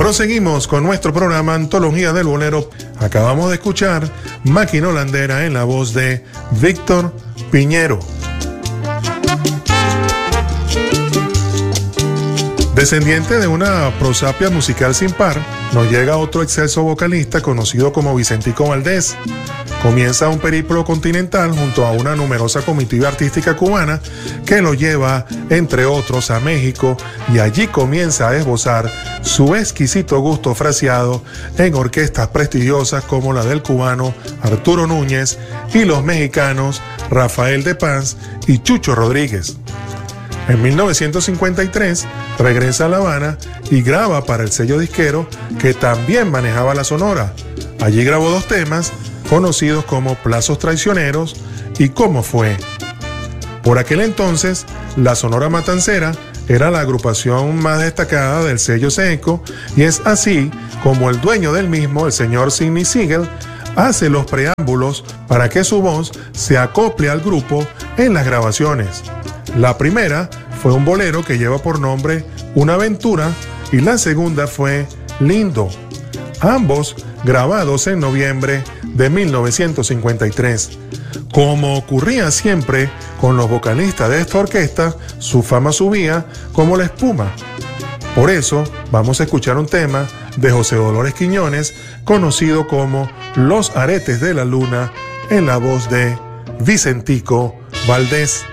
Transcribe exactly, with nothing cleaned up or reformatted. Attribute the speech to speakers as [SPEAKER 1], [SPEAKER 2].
[SPEAKER 1] Proseguimos con nuestro programa Antología del Bolero. Acabamos de escuchar Máquina Holandera en la voz de Víctor Piñero. Descendiente de una prosapia musical sin par, nos llega otro excelso vocalista conocido como Vicentico Valdés. Comienza un periplo continental junto a una numerosa comitiva artística cubana que lo lleva, entre otros, a México, y allí comienza a esbozar su exquisito gusto fraseado en orquestas prestigiosas como la del cubano Arturo Núñez y los mexicanos Rafael de Paz y Chucho Rodríguez. En mil novecientos cincuenta y tres regresa a La Habana y graba para el sello disquero que también manejaba la Sonora. Allí grabó dos temas conocidos como Plazos Traicioneros y Cómo Fue. Por aquel entonces, la Sonora Matancera era la agrupación más destacada del sello Seco, y es así como el dueño del mismo, el señor Sidney Siegel, hace los preámbulos para que su voz se acople al grupo en las grabaciones. La primera fue un bolero que lleva por nombre Una Aventura y la segunda fue Lindo, ambos grabados en noviembre de mil novecientos cincuenta y tres. Como ocurría siempre con los vocalistas de esta orquesta, su fama subía como la espuma. Por eso vamos a escuchar un tema de José Dolores Quiñones, conocido como Los Aretes de la Luna, en la voz de Vicentico Valdés.